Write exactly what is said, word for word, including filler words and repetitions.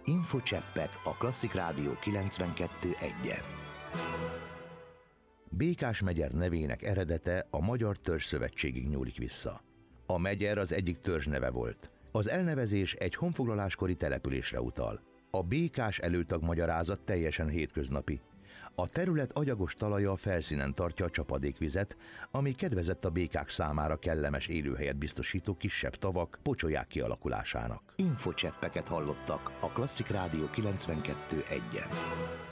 Infocseppek a Klasszik Rádió kilencvenkettő egyen. Békás-megyer nevének eredete a Magyar Törzsszövetségig nyúlik vissza. A megyer az egyik törzs neve volt. Az elnevezés egy honfoglaláskori településre utal. A békás előtag magyarázat teljesen hétköznapi. A terület agyagos talaja a felszínen tartja a csapadékvizet, ami kedvezett a békák számára kellemes élőhelyet biztosító kisebb tavak, pocsolyák kialakulásának. Infocseppeket hallottak a Klasszik Rádió kilencvenkettő egyen.